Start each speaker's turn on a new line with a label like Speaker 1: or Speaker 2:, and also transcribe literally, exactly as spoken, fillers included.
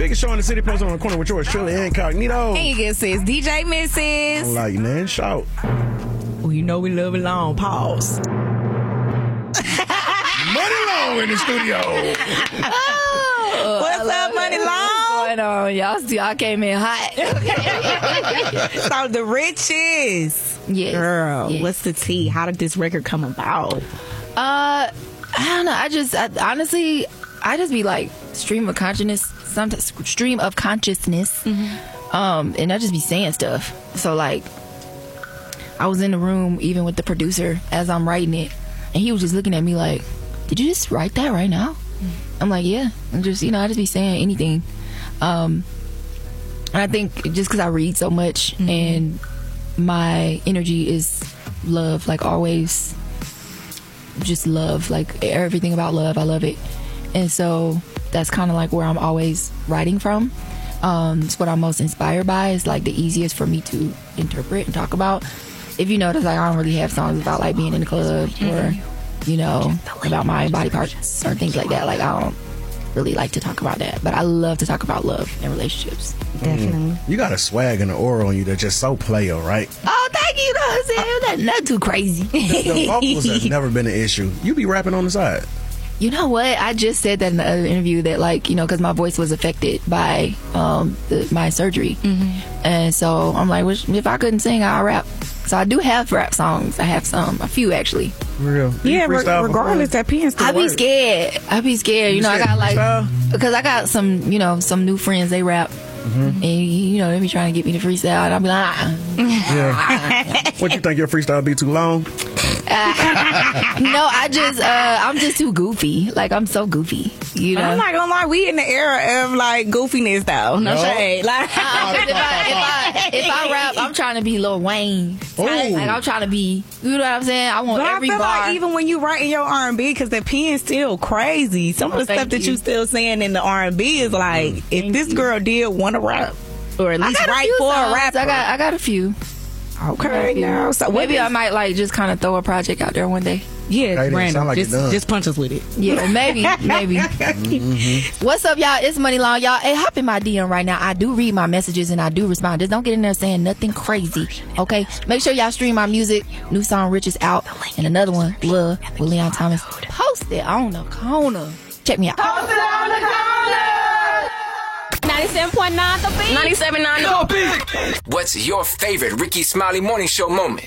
Speaker 1: Biggest show in the city, posted on the corner with yours, Shirley Incognito.
Speaker 2: And you get sis, D J Missus.
Speaker 1: I like, man, shout.
Speaker 2: Well, you know we love it long. Pause.
Speaker 1: Money Long in the studio.
Speaker 2: Oh, what's up, Money Long?
Speaker 3: What's going on? Y'all see, I came in hot.
Speaker 2: So the riches.
Speaker 3: Yes.
Speaker 2: Girl,
Speaker 3: yes.
Speaker 2: what's the tea? How did this record come about?
Speaker 3: Uh, I don't know. I just, I, honestly, I just be like, stream of consciousness, sometimes stream of consciousness. Mm-hmm. Um, and I just be saying stuff. So like, I was in the room even with the producer as I'm writing it, and he was just looking at me like, did you just write that right now? Mm-hmm. I'm like, yeah. I'm just, you know, I just be saying anything. Um, and I think just because I read so much, mm-hmm. and my energy is love, like always, just love, like everything about love. I love it. And so that's kind of like where I'm always writing from. Um, it's what I'm most inspired by. It's like the easiest for me to interpret and talk about. If you notice, like, I don't really have songs about like being in the club or, you know, about my body parts or things like that. Like, I don't really like to talk about that, but I love to talk about love and relationships.
Speaker 2: Definitely.
Speaker 1: Mm. You got a swag and an aura on you that's just so player, right?
Speaker 3: Oh, thank you. You know what I'm saying? Not, not too crazy.
Speaker 1: The, the vocals has never been an issue. You be rapping on the side.
Speaker 3: You know what? I just said that in the other interview that, like, you know, because my voice was affected by um, the, my surgery. Mm-hmm. And so I'm like, well, if I couldn't sing, I'll rap. So I do have rap songs. I have some, a few actually.
Speaker 1: Real? Do
Speaker 2: yeah, re- regardless, that pen still
Speaker 3: I be
Speaker 2: work.
Speaker 3: scared. I be scared. You, you know, I got like, freestyle? Because I got some, you know, some new friends, they rap. Mm-hmm. And, you know, they be trying to get me to freestyle. And I'll be like, ah.
Speaker 1: Yeah. What, you think your freestyle be too long?
Speaker 3: Uh, no, I just, uh, I'm just too goofy. Like, I'm so goofy. You know?
Speaker 2: I'm not gonna lie, we in the era of like goofiness though. No, no. shade. Like,
Speaker 3: uh, if, I, if, I, if I rap, I'm trying to be Lil Wayne.
Speaker 1: Ooh.
Speaker 3: Like, I'm trying to be, you know what I'm saying? I want
Speaker 2: but
Speaker 3: every
Speaker 2: I feel
Speaker 3: bar.
Speaker 2: like even when you writing your R and B, because the pen's still crazy. Some
Speaker 3: oh,
Speaker 2: of the stuff
Speaker 3: you.
Speaker 2: that you still saying in the R and B is like, mm, if this you. girl did want to rap, or at least write
Speaker 3: a
Speaker 2: for
Speaker 3: songs.
Speaker 2: a rapper.
Speaker 3: I got, I got a few.
Speaker 2: Okay, now so
Speaker 3: maybe I might like just kind of throw a project out there one day.
Speaker 2: Yeah,
Speaker 1: hey,
Speaker 2: random.
Speaker 1: Like
Speaker 2: just, just punch us with it.
Speaker 3: Yeah, maybe, maybe. Mm-hmm. What's up, y'all? It's Money Long, y'all. Hey, hop in my D M right now. I do read my messages and I do respond. Just don't get in there saying nothing crazy, okay? Make sure y'all stream my music. New song, Rich, is out, and another one, Love, with Leon Thomas. Post it on the corner. Check me out.
Speaker 4: Post it on the corner. ninety-seven point nine The Beat. ninety-seven point nine The Beat.
Speaker 5: What's your favorite Ricky Smiley Morning Show moment?